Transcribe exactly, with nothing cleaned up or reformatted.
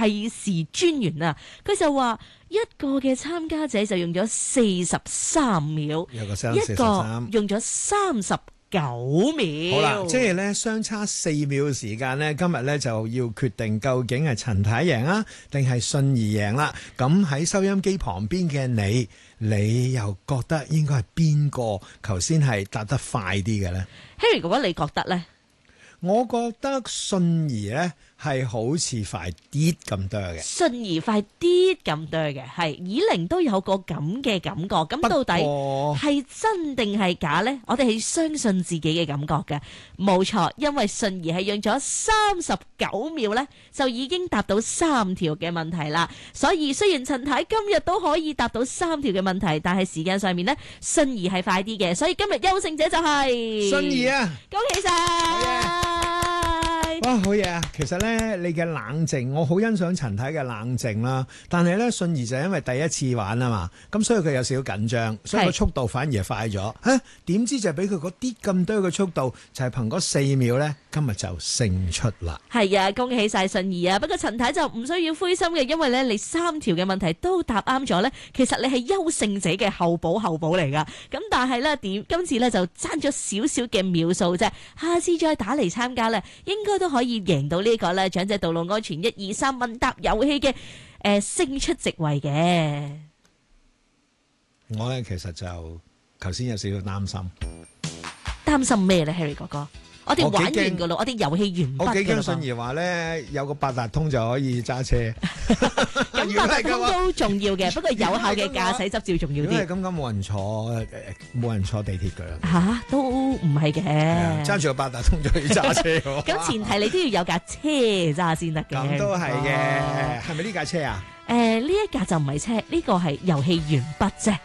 計時專員啊，佢就話一個嘅參加者就用咗四十三秒， 有個相一四十個三， 用咗三十九秒。 好啦，即係咧相差四秒嘅時間咧，今日咧就要決定究竟係陳太贏啊，定係信儀贏啦。咁喺收音機旁邊嘅你，你又覺得應該係邊個頭先係答得快啲嘅咧 Harry 哥哥，你覺得咧？ 我覺得信儀咧係好似快啲咁多嘅， 信儀快啲咁多嘅，係以玲都有個咁嘅感覺。咁到底係真定係假呢？我哋係相信自己嘅感覺嘅，冇錯。因為信儀係用咗三十九秒呢，就已經答到三條嘅問題啦。所以雖然陳太今日都可以答到三條嘅問題，但係時間上面呢，信儀係快啲嘅。所以今日優勝者就係信儀啊！ 恭喜晒！ 哇，好嘢啊！其實咧，你嘅冷靜，我好欣賞陳太嘅冷靜啦。但係咧，信儀就因為第一次玩啊嘛，咁所以佢有少少緊張，所以個速度反而係快咗。嚇，點知就俾佢嗰啲咁多嘅速度，就係憑嗰四秒咧，今日就勝出啦。 係啊，恭喜晒信儀啊！不過陳太就唔需要灰心嘅，因為咧你三條嘅問題都答啱咗咧，其實你係優勝者嘅候補候補嚟噶。咁但係咧點今次咧就爭咗少少嘅秒數啫，下次再打嚟參加咧，應該都可以贏到呢個咧長者道路安全一二三問答遊戲嘅誒勝出席位嘅。 我咧其實就頭先有少少擔心， 擔心咩咧 Harry 哥哥？我哋玩完噶咯，我哋遊戲完畢噶啦。 我幾驚信儀話咧有個八達通就可以揸車， 咁八達通都重要嘅，不過有效嘅駕駛執照重要啲。 因為咁咁冇人坐，冇人坐地鐵噶啦。 吓，都唔係嘅， 揸住個八達通就可以揸車。 咁前提你都要有架車揸先得嘅。 咁都係嘅，係咪呢架車啊？ 誒，呢一架就唔係車，呢個係遊戲完畢啫。